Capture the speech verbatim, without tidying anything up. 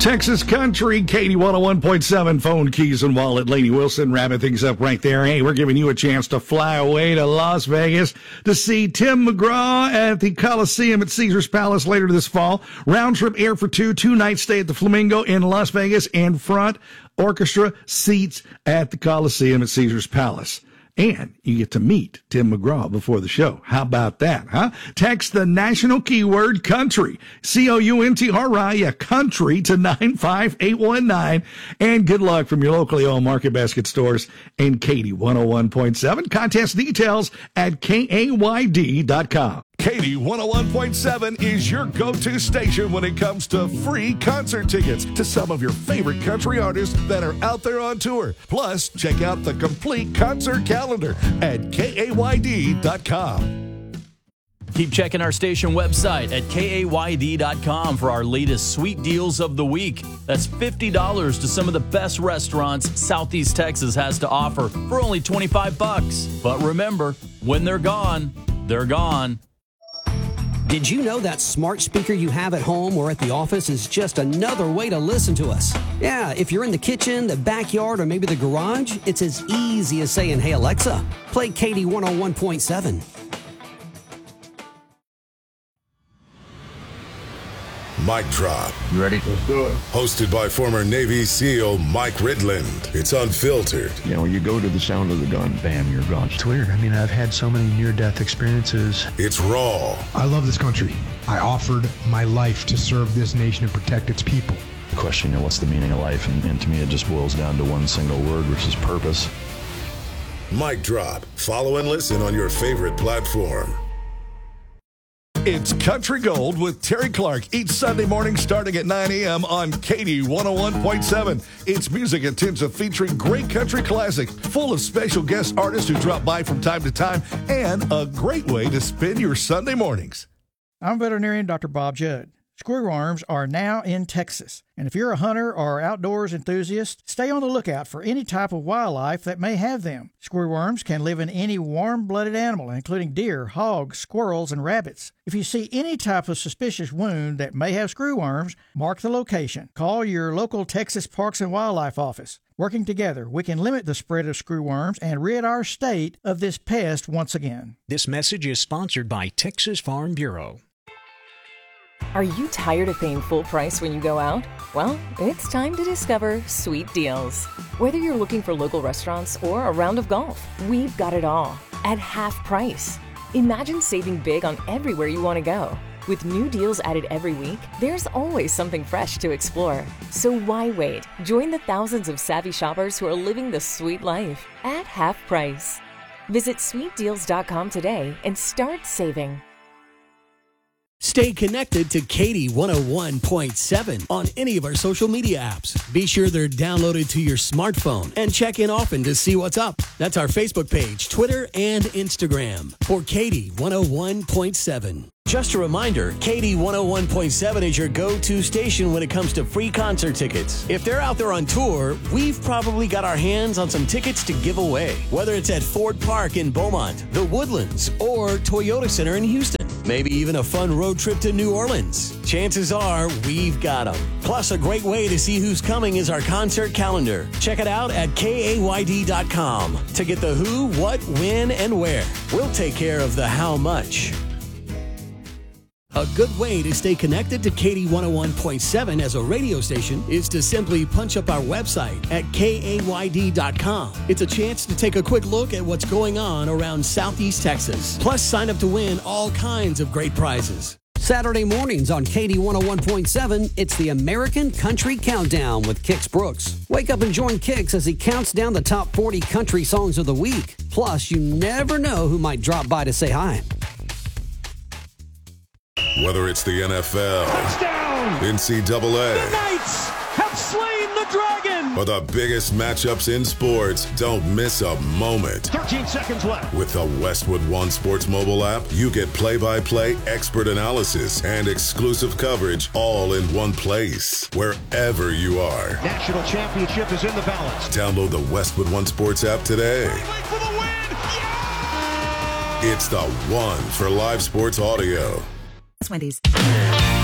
Texas Country, Katie one oh one point seven, phone, keys, and wallet. Lainey Wilson wrapping things up right there. Hey, we're giving you a chance to fly away to Las Vegas to see Tim McGraw at the Coliseum at Caesars Palace later this fall. Round trip air for two, two nights stay at the Flamingo in Las Vegas, and front orchestra seats at the Coliseum at Caesars Palace. And you get to meet Tim McGraw before the show. How about that, huh? Text the national keyword country, C O U N T R I, yeah, country, to nine five eight one nine. And good luck from your locally owned Market Basket stores and Katie one oh one point seven. Contest details at K A Y D dot com. Katie one oh one point seven is your go-to station when it comes to free concert tickets to some of your favorite country artists that are out there on tour. Plus, check out the complete concert calendar at K A Y D dot com. Keep checking our station website at K A Y D dot com for our latest sweet deals of the week. That's fifty dollars to some of the best restaurants Southeast Texas has to offer for only twenty-five bucks. But remember, when they're gone, they're gone. Did you know that smart speaker you have at home or at the office is just another way to listen to us? Yeah, if you're in the kitchen, the backyard, or maybe the garage, it's as easy as saying, "Hey Alexa, play Katie one oh one point seven. Mic Drop. You ready? Let's do it. Hosted by former Navy SEAL Mike Ridland. It's unfiltered. You know, you go to the sound of the gun, bam, you're gone. It's weird. I mean, I've had so many near-death experiences. It's raw. I love this country. I offered my life to serve this nation and protect its people. The question, you know, what's the meaning of life? And, and to me, it just boils down to one single word, which is purpose. Mic Drop. Follow and listen on your favorite platform. It's Country Gold with Terry Clark each Sunday morning starting at nine a.m. on Katie one oh one point seven. It's music intensive featuring great country classics, full of special guest artists who drop by from time to time, and a great way to spend your Sunday mornings. I'm veterinarian Doctor Bob Judd. Screwworms are now in Texas, and if you're a hunter or outdoors enthusiast, stay on the lookout for any type of wildlife that may have them. Screwworms can live in any warm-blooded animal, including deer, hogs, squirrels, and rabbits. If you see any type of suspicious wound that may have screwworms, mark the location. Call your local Texas Parks and Wildlife office. Working together, we can limit the spread of screwworms and rid our state of this pest once again. This message is sponsored by Texas Farm Bureau. Are you tired of paying full price when you go out? Well, it's time to discover Sweet Deals. Whether you're looking for local restaurants or a round of golf, we've got it all at half price. Imagine saving big on everywhere you want to go. With new deals added every week, there's always something fresh to explore. So why wait? Join the thousands of savvy shoppers who are living the sweet life at half price. Visit sweet deals dot com today and start saving. Stay connected to Katie one oh one point seven on any of our social media apps. Be sure they're downloaded to your smartphone and check in often to see what's up. That's our Facebook page, Twitter, and Instagram for Katie one oh one point seven. Just a reminder, Katie one oh one point seven is your go-to station when it comes to free concert tickets. If they're out there on tour, we've probably got our hands on some tickets to give away. Whether it's at Ford Park in Beaumont, the Woodlands, or Toyota Center in Houston. Maybe even a fun road trip to New Orleans. Chances are we've got them. Plus, a great way to see who's coming is our concert calendar. Check it out at K A Y D dot com to get the who, what, when, and where. We'll take care of the how much. A good way to stay connected to Katie one oh one point seven as a radio station is to simply punch up our website at K A Y D dot com. It's a chance to take a quick look at what's going on around Southeast Texas. Plus, sign up to win all kinds of great prizes. Saturday mornings on Katie one oh one point seven, it's the American Country Countdown with Kix Brooks. Wake up and join Kix as he counts down the top forty country songs of the week. Plus, you never know who might drop by to say hi. Whether it's the N F L, touchdown, N C double A, the Knights have slain the dragon, or the biggest matchups in sports, don't miss a moment. thirteen seconds left. With the Westwood One Sports mobile app, you get play-by-play, expert analysis, and exclusive coverage all in one place, wherever you are. National championship is in the balance. Download the Westwood One Sports app today. For the win. Yeah! It's the one for live sports audio. Wendy's.